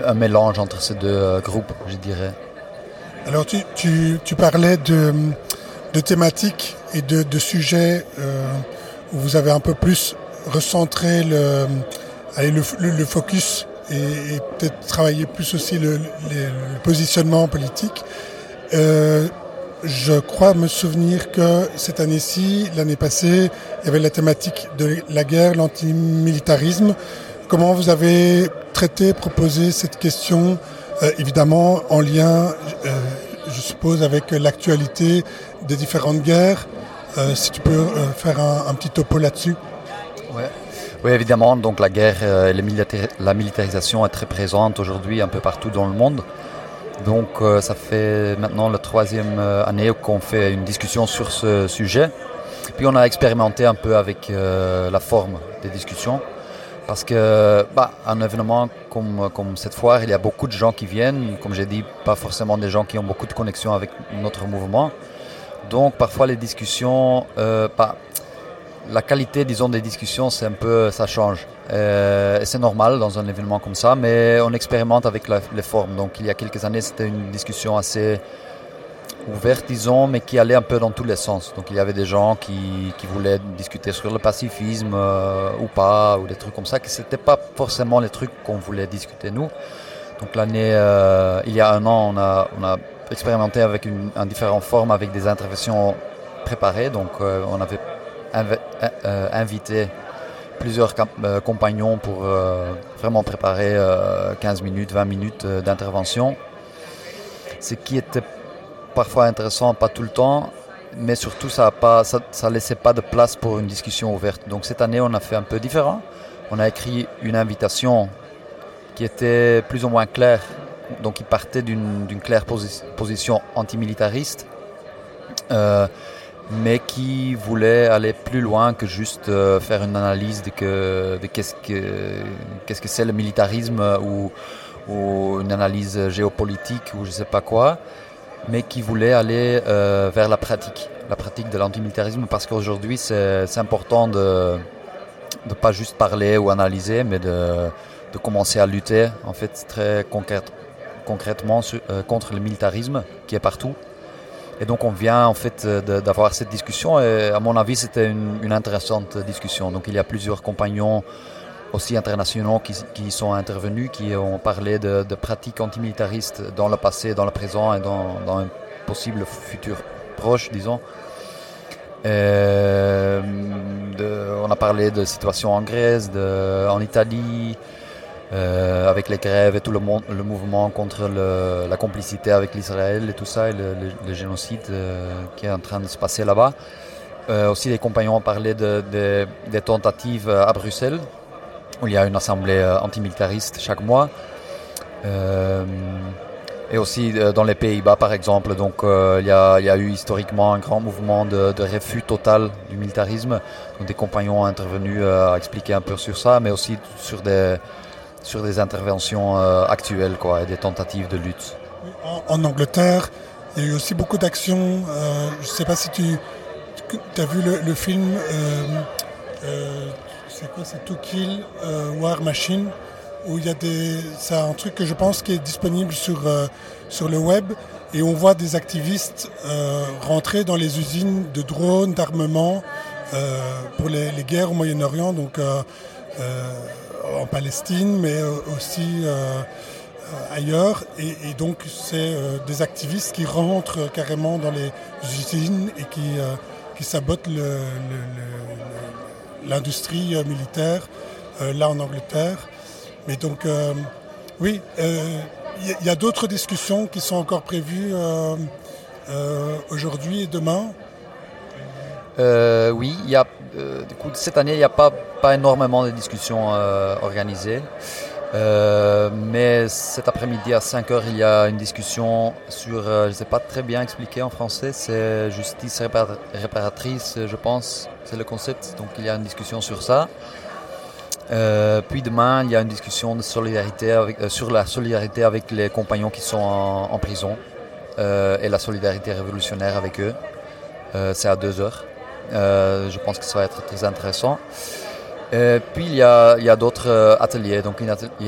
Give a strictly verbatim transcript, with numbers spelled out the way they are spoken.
un mélange entre ces deux euh, groupes, je dirais. Alors tu, tu, tu parlais de, de thématiques et de, de sujets euh, où vous avez un peu plus recentré le, allez, le, le, le focus et, et peut-être travailler plus aussi le, le, le positionnement politique. Euh, je crois me souvenir que cette année-ci, l'année passée, il y avait la thématique de la guerre, l'antimilitarisme. Comment vous avez traité, proposé cette question, euh, évidemment en lien, euh, je suppose, avec l'actualité des différentes guerres. Euh, si tu peux euh, faire un, un petit topo là-dessus. Ouais. Oui, évidemment. Donc la guerre euh, et les milita- la militarisation est très présente aujourd'hui un peu partout dans le monde. Donc euh, ça fait maintenant la troisième euh, année qu'on fait une discussion sur ce sujet. Puis on a expérimenté un peu avec euh, la forme des discussions. Parce que bah, un événement comme, comme cette foire, il y a beaucoup de gens qui viennent. Comme j'ai dit, pas forcément des gens qui ont beaucoup de connexion avec notre mouvement. Donc parfois les discussions, euh, bah, la qualité, disons, des discussions, c'est un peu, ça change. Euh, et c'est normal dans un événement comme ça, mais on expérimente avec la, les formes. Donc il y a quelques années, c'était une discussion assez ouverte, disons, mais qui allait un peu dans tous les sens. Donc il y avait des gens qui, qui voulaient discuter sur le pacifisme euh, ou pas, ou des trucs comme ça, qui n'étaient pas forcément les trucs qu'on voulait discuter nous. Donc l'année, euh, il y a un an, on a, on a expérimenté avec une, une différente forme, avec des interventions préparées. Donc euh, on avait inv- euh, invité plusieurs camp- euh, compagnons pour euh, vraiment préparer euh, quinze minutes, vingt minutes euh, d'intervention. Ce qui était parfois intéressant, pas tout le temps, mais surtout ça ne ça, ça laissait pas de place pour une discussion ouverte. Donc cette année, on a fait un peu différent. On a écrit une invitation qui était plus ou moins claire, donc qui partait d'une, d'une claire posi- position antimilitariste, euh, mais qui voulait aller plus loin que juste euh, faire une analyse de, que, de qu'est-ce, que, qu'est-ce que c'est le militarisme ou, ou une analyse géopolitique ou je ne sais pas quoi, mais qui voulait aller euh, vers la pratique, la pratique de l'antimilitarisme, parce qu'aujourd'hui c'est, c'est important de ne pas juste parler ou analyser, mais de, de commencer à lutter en fait très concrète, concrètement sur, euh, contre le militarisme qui est partout. Et donc on vient en fait de, d'avoir cette discussion et à mon avis c'était une, une intéressante discussion. Donc il y a plusieurs compagnons aussi internationaux qui, qui sont intervenus, qui ont parlé de, de pratiques antimilitaristes dans le passé, dans le présent et dans, dans un possible futur proche, disons. Et de, on a parlé de situation en Grèce, de, en Italie, euh, avec les grèves et tout le, monde, le mouvement contre le, la complicité avec l'Israël et tout ça, et le, le, le génocide euh, qui est en train de se passer là-bas. Euh, aussi les compagnons ont parlé de, de, des tentatives à Bruxelles, où il y a une assemblée euh, antimilitariste chaque mois. Euh, et aussi euh, dans les Pays-Bas, par exemple. Donc euh, il, y a, il y a eu historiquement un grand mouvement de, de refus total du militarisme. Donc des compagnons ont intervenu euh, à expliquer un peu sur ça, mais aussi sur des, sur des interventions euh, actuelles, quoi, et des tentatives de lutte. En, en Angleterre, il y a eu aussi beaucoup d'actions. Euh, je ne sais pas si tu, tu as vu le, le film... Euh, euh, c'est quoi, c'est To Kill euh, War Machine, où il y a des, c'est un truc que je pense qui est disponible sur, euh, sur le web, et on voit des activistes euh, rentrer dans les usines de drones, d'armement euh, pour les, les guerres au Moyen-Orient, donc euh, euh, en Palestine, mais aussi euh, ailleurs, et, et donc c'est euh, des activistes qui rentrent carrément dans les usines et qui, euh, qui sabotent le, le, le, l'industrie militaire euh, là en Angleterre. Mais donc, euh, oui, il euh, y, y a d'autres discussions qui sont encore prévues euh, euh, aujourd'hui et demain. Euh, oui, il y a, euh, du coup, cette année, il n'y a pas, pas énormément de discussions euh, organisées. Euh, mais cet après-midi à cinq heures, il y a une discussion sur, euh, je ne sais pas très bien expliquer en français, c'est justice répar- réparatrice, je pense, c'est le concept. Donc il y a une discussion sur ça. Euh, puis demain, il y a une discussion de solidarité avec, euh, sur la solidarité avec les compagnons qui sont en, en prison euh, et la solidarité révolutionnaire avec eux. Euh, c'est à deux heures. Euh, je pense que ça va être très intéressant. Et puis il y a, il y a d'autres ateliers. Donc, une atelier